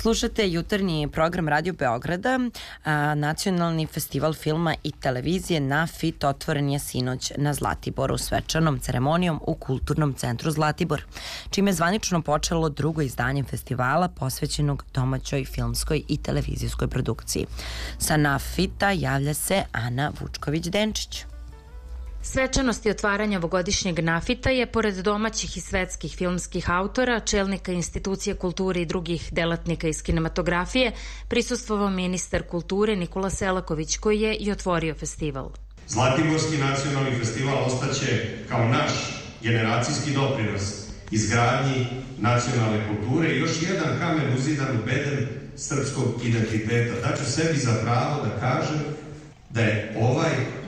Slušate jutarnji program Radio Beograda. Nacionalni festival filma i televizije NAFIT otvoren je sinoć na Zlatiboru svečanom ceremonijom u Kulturnom centru Zlatibor, čime je zvanično počelo drugo izdanje festivala posvećenog domaćoj filmskoj i televizijskoj produkciji. Sa NAFIT-a javlja se Ana Vučković-Denčić. Svečanost i otvaranje ovogodišnjeg NAFIT-a je, pored domaćih i svetskih filmskih autora, čelnika institucije kulture i drugih delatnika iz kinematografije, prisustvovao ministar kulture Nikola Selaković, koji je i otvorio festival. Zlatiborski nacionalni festival ostaće kao naš generacijski doprinos izgradnji nacionalne kulture i još jedan kamen uzidan u beden srpskog identiteta. Daću sebi za pravo da kažem da je ovaj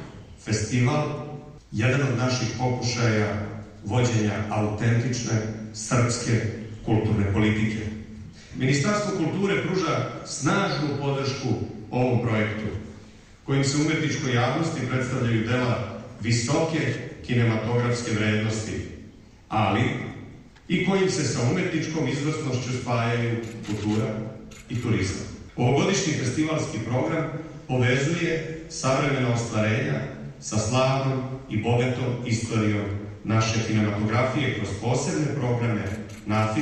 festival jedan od naših pokušaja vođenja autentične srpske kulturne politike. Ministarstvo kulture pruža snažnu podršku ovom projektu, kojim se umetničkoj javnosti predstavljaju dela visoke kinematografske vrednosti, ali i kojim se sa umetničkom izvrsnošću spajaju kultura i turizam. Ovogodišnji festivalski program povezuje savremena ostvarenja sa slavnom i bogatom istorijom naše kinematografije kroz posebne programe. NAFIT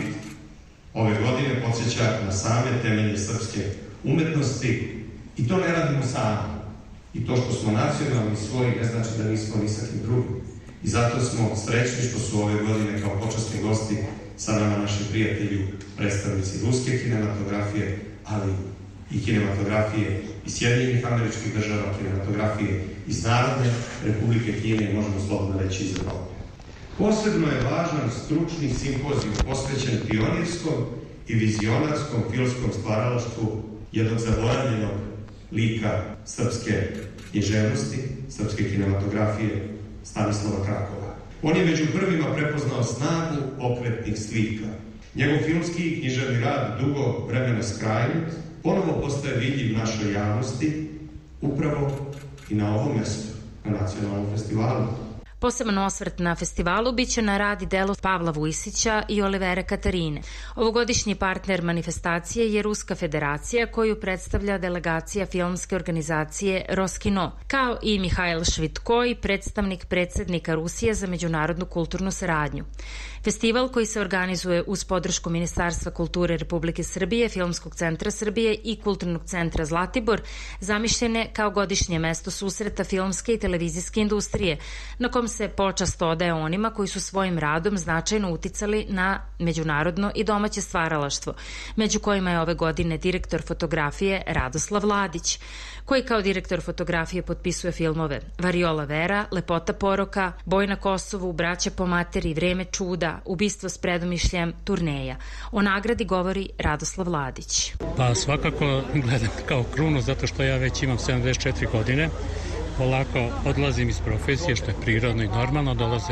ove godine podsjeća na same temelje srpske umetnosti i to ne radimo sami. I to što smo nacionalni svoji ne znači da nismo ni sa kim drugim. I zato smo srećni što su ove godine kao počasni gosti sa nama naši prijatelji, predstavnici ruske kinematografije, ali i kinematografije iz Sjedinjenih Američkih Država, kinematografije iz Narodne Republike Kine, možemo slobodno reći iz Evrope. Posebno je važan stručni simpozijum posvećen pionirskom i vizionarskom filmskom stvaralaštvu jednog zaboravljenog lika srpske književnosti, srpske kinematografije, Stanislava Krakova. On je među prvima prepoznao snagu pokretnih slika. Njegov filmski i književni rad dugo vremena skrajnut ponovo postaje vidljiv našoj javnosti upravo i na ovom mestu, na Nacionalnom festivalu. Poseban osvrt na festivalu biće na rad i delo Pavla Vujsića i Olivere Katarine. Ovogodišnji partner manifestacije je Ruska federacija, koju predstavlja delegacija filmske organizacije Roskino, kao i Mihajl Švitkoj, predstavnik predsednika Rusije za međunarodnu kulturnu saradnju. Festival, koji se organizuje uz podršku Ministarstva kulture Republike Srbije, Filmskog centra Srbije i Kulturnog centra Zlatibor, zamišljen je kao godišnje mesto susreta filmske i televizijske industrije, na kom se počast odaje onima koji su svojim radom značajno uticali na međunarodno i domaće stvaralaštvo, među kojima je ove godine direktor fotografije Radoslav Ladić, koji kao direktor fotografije potpisuje filmove Variola Vera, Lepota poroka, Boj na Kosovu, Braća po materi, Vreme čuda, Ubistvo s predomišljem, Turneja. O nagradi govori Radoslav Ladić. Pa svakako gledam kao krunu, zato što ja već imam 74 godine. Polako odlazim iz profesije, što je prirodno i normalno, dolaze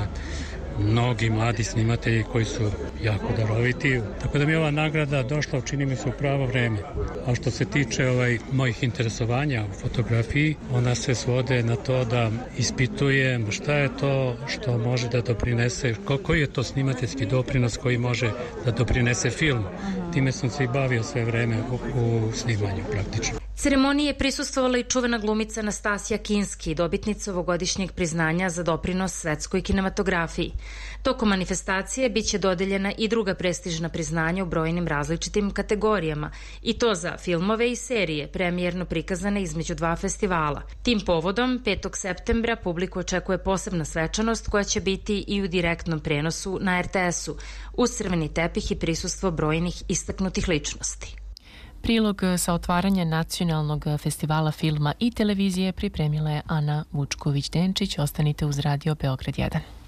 mnogi mladi snimatelji koji su jako daroviti, tako da mi je ova nagrada došla, čini mi se, u pravo vreme. A što se tiče mojih interesovanja u fotografiji, ona se svode na to da ispitujem šta je to što može da doprinese, koji je to snimateljski doprinos koji može da doprinese film. Time sam se i bavio sve vreme u snimanju praktično. Ceremoniji je prisustvovala i čuvena glumica Anastasija Kinski, dobitnica ovogodišnjeg priznanja za doprinos svetskoj kinematografiji. Tokom manifestacije biće dodeljena i druga prestižna priznanja u brojnim različitim kategorijama, i to za filmove i serije, premijerno prikazane između dva festivala. Tim povodom, 5. septembra publiku očekuje posebna svečanost koja će biti i u direktnom prenosu na RTS-u, uz crveni tepih i prisustvo brojnih istaknutih ličnosti. Prilog sa otvaranja Nacionalnog festivala filma i televizije pripremila je Ana Vučković-Denčić. Ostanite uz Radio Beograd 1.